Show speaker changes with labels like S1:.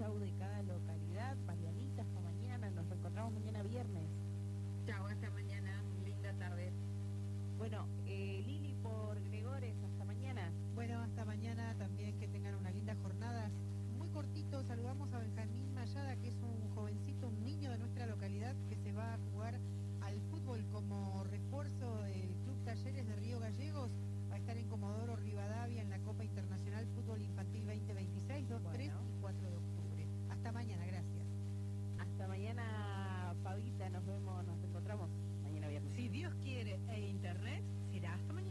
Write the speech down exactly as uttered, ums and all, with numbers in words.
S1: show de cada localidad. Marianita, hasta mañana, nos reencontramos mañana viernes.
S2: Chao, hasta mañana, linda tarde.
S1: Bueno, eh,